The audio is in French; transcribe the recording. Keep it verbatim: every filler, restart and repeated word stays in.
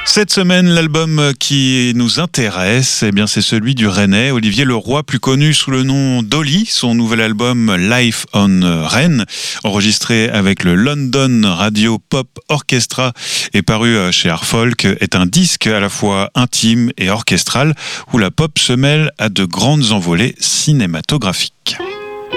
Cette semaine, l'album qui nous intéresse, eh bien, c'est celui du Rennais Olivier Leroy, plus connu sous le nom d'Oli. Son nouvel album Life on Rennes, enregistré avec le London Radio Pop Orchestra et paru chez Art Folk, est un disque à la fois intime et orchestral où la pop se mêle à de grandes envolées cinématographiques.